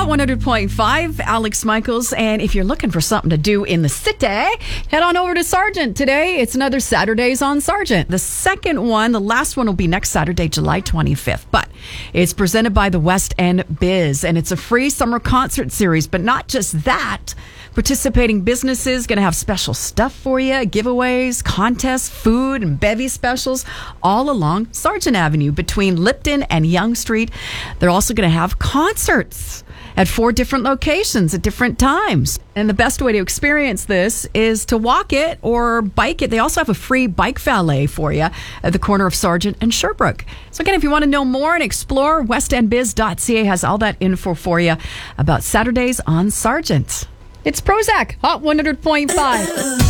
Hot 100.5, Alex Michaels. And if you're looking for something to do in the city, head on over to Sargent today. It's another Saturdays on Sargent. The second one, the last one will be next Saturday, July 25th. But it's presented by the West End Biz. And it's a free summer concert series. But not just that. Participating businesses going to have special stuff for you, giveaways, contests, food, and bevy specials all along Sargent Avenue between Lipton and Yonge Street. They're also going to have concerts at 4 different locations at different times. And the best way to experience this is to walk it or bike it. They also have a free bike valet for you at the corner of Sargent and Sherbrooke. So again, if you want to know more and explore, westendbiz.ca has all that info for you about Saturdays on Sargent. It's Prozac, Hot 100.5.